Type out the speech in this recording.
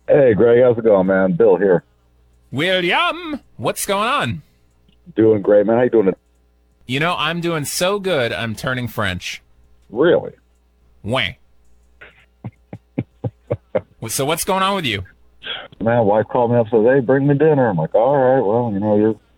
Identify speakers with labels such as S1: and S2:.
S1: Hey, Greg, how's it going, man? Bill here.
S2: William, what's going on?
S1: Doing great, man. How you doing?
S2: I'm doing so good, I'm turning French.
S1: Really?
S2: Wah. So what's going on with you?
S1: Man, wife called me up and says, hey, bring me dinner. I'm like, all right, well, you're